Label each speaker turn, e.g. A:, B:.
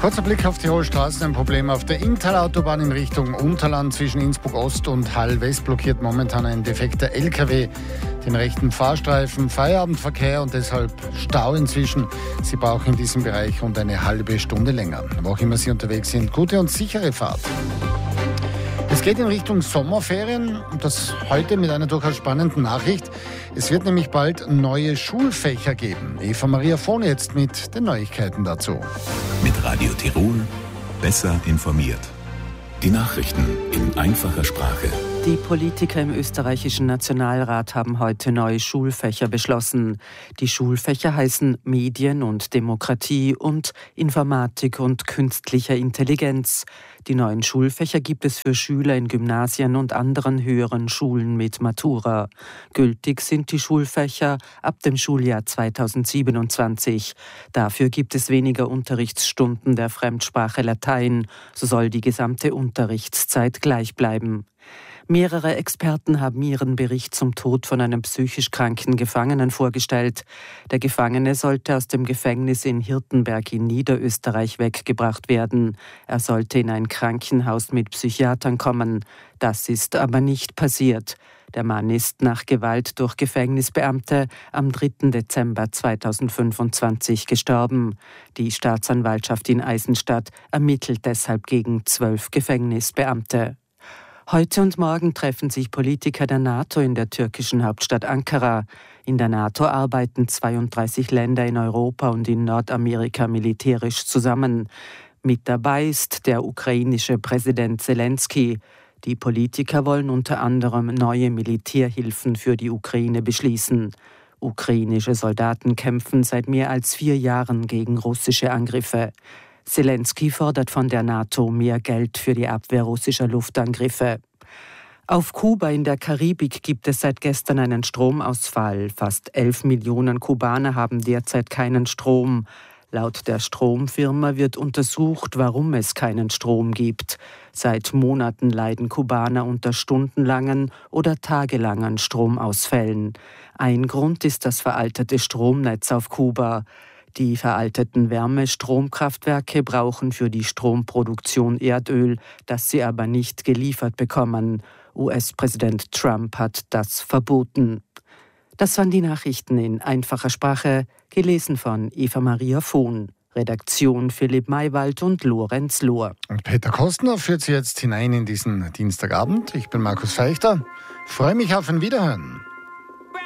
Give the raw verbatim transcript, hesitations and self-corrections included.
A: Kurzer Blick auf Tirol Straßen. Ein Problem auf der Inntal-Autobahn in Richtung Unterland zwischen Innsbruck Ost und Hall West blockiert momentan ein defekter L K W den rechten Fahrstreifen. Feierabendverkehr und deshalb Stau inzwischen. Sie brauchen in diesem Bereich rund eine halbe Stunde länger. Wo auch immer Sie unterwegs sind, gute und sichere Fahrt. Es geht in Richtung Sommerferien und das heute mit einer durchaus spannenden Nachricht. Es wird nämlich bald neue Schulfächer geben. Eva Maria Vohn jetzt mit den Neuigkeiten dazu.
B: Mit Radio Tirol besser informiert. Die Nachrichten in einfacher Sprache.
C: Die Politiker im österreichischen Nationalrat haben heute neue Schulfächer beschlossen. Die Schulfächer heißen Medien und Demokratie und Informatik und künstlicher Intelligenz. Die neuen Schulfächer gibt es für Schüler in Gymnasien und anderen höheren Schulen mit Matura. Gültig sind die Schulfächer ab dem Schuljahr zweitausendsiebenundzwanzig. Dafür gibt es weniger Unterrichtsstunden der Fremdsprache Latein. So soll die gesamte Unterrichtszeit gleich bleiben. Mehrere Experten haben ihren Bericht zum Tod von einem psychisch kranken Gefangenen vorgestellt. Der Gefangene sollte aus dem Gefängnis in Hirtenberg in Niederösterreich weggebracht werden. Er sollte in ein Krankenhaus mit Psychiatern kommen. Das ist aber nicht passiert. Der Mann ist nach Gewalt durch Gefängnisbeamte am dritten Dezember zweitausendfünfundzwanzig gestorben. Die Staatsanwaltschaft in Eisenstadt ermittelt deshalb gegen zwölf Gefängnisbeamte. Heute und morgen treffen sich Politiker der NATO in der türkischen Hauptstadt Ankara. In der NATO arbeiten zweiunddreißig Länder in Europa und in Nordamerika militärisch zusammen. Mit dabei ist der ukrainische Präsident Zelensky. Die Politiker wollen unter anderem neue Militärhilfen für die Ukraine beschließen. Ukrainische Soldaten kämpfen seit mehr als vier Jahren gegen russische Angriffe. Zelensky fordert von der NATO mehr Geld für die Abwehr russischer Luftangriffe. Auf Kuba in der Karibik gibt es seit gestern einen Stromausfall. Fast elf Millionen Kubaner haben derzeit keinen Strom. Laut der Stromfirma wird untersucht, warum es keinen Strom gibt. Seit Monaten leiden Kubaner unter stundenlangen oder tagelangen Stromausfällen. Ein Grund ist das veraltete Stromnetz auf Kuba. Die veralteten Wärmestromkraftwerke brauchen für die Stromproduktion Erdöl, das sie aber nicht geliefert bekommen. U S-Präsident Trump hat das verboten. Das waren die Nachrichten in einfacher Sprache, gelesen von Eva Maria Vohn. Redaktion Philipp Maywald und Lorenz Lohr.
A: Und Peter Kostner führt Sie jetzt hinein in diesen Dienstagabend. Ich bin Markus Feichter. Freue mich auf ein Wiederhören.